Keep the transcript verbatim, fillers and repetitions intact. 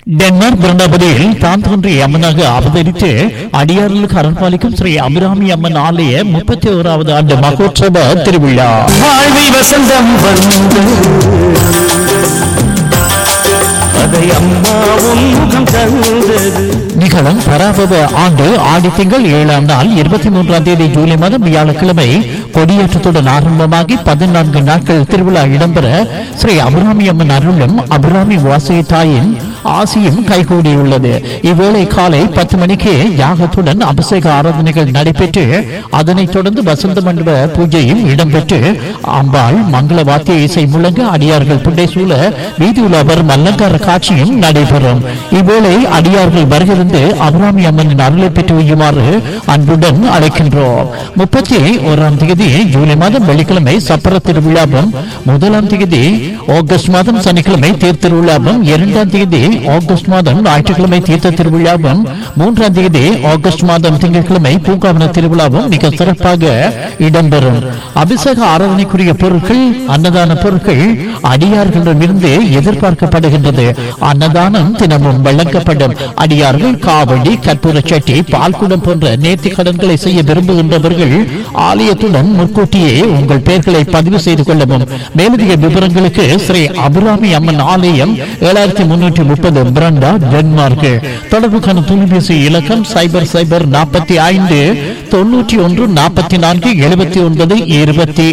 Denmark பிருந்தாபதியில் தான் தோன்றிய அம்மனாக அவதரித்து அடியார்களுக்கு அரண்பாலிக்கும் ஸ்ரீ அபிராமி அம்மன் ஆலய முப்பத்தி ஓராவது ஆண்டு மகோற்சவ திருவிழா வாழ்வி வசந்தம் வந்து அதை அம்மாவும் முகம் தந்தது. நிகழும் பராபவ ஆண்டு ஆடி திங்கள் ஏழாம் நாள் இருபத்தி மூன்றாம் தேதி ஜூலை மாதம் வியாழக்கிழமை கொடியேற்றத்துடன் ஆரம்பமாகி பதினான்கு நாட்கள் திருவிழா இடம்பெற ஸ்ரீ அபிராமி அம்மன் அருளும் அபிராமி வாசகி தாயின் ஆசியும் கைகூடியுள்ளது. இவ்வேளை காலை பத்து மணிக்கு யாகத்துடன் அபிஷேக ஆராதனைகள் நடைபெற்று அதனைத் தொடர்ந்து வசந்த மண்டப பூஜையும் இடம்பெற்று அம்பாள் மங்கள வாத்திய இசை முழங்க அடியார்கள் புண்டை சூழ வீதி உலாவர் அலங்கார காட்சியும் நடைபெறும். இவ்வேளை அடியார்கள் வருகிருந்து அபிராமி அம்மனின் அருளை பெற்று வையுமாறு அன்புடன் அழைக்கின்றோம். முப்பத்தி ஓராம் தேதி ஜூலை மாதம் வெள்ளிக்கிழமை சப்பர திருவிழாவும், முதலாம் தேதி ஆகஸ்ட் மாதம் சனிக்கிழமை தேர் திருவிழாவும், இரண்டாம் தேதி ஆகஸ்ட் மாதம் ஞாயிற்றுக்கிழமை தீர்த்த திருவிழாவும், மூன்றாம் தேதி ஆகஸ்ட் மாதம் திங்கட்கிழமை பூங்காவன திருவிழாவும் மிக சிறப்பாக இடம்பெறும். அபிஷேக ஆராதனைக்குரிய பொருட்கள், அன்னதான பொருட்கள் அடியார்களிடமிருந்து எதிர்பார்க்கப்படுகின்றது. அன்னதானம் தினமும் வழங்கப்படும். அடியார்கள் காவடி, கற்பூர சட்டி, பால்குடம் போன்ற நேர்த்தி கடன்களை செய்ய விரும்புகின்றவர்கள் ஆலயத்துடன் முன்கூட்டியே உங்கள் பெயர்களை பதிவு செய்து கொள்ளவும். மேலதிக விவரங்களுக்கு ஸ்ரீ அபிராமி அம்மன் ஆலயம், ஏழாயிரத்தி முன்னூற்றி முப்பது பிரண்டா, டென்மார்க். தொடர்புக்கான தொலைபேசி இலக்கம் சைபர் சைபர் நாற்பத்தி ஐந்து தொன்னூற்றி ஒன்று நாற்பத்தி நான்கு எழுபத்தி ஒன்பது இருபத்தி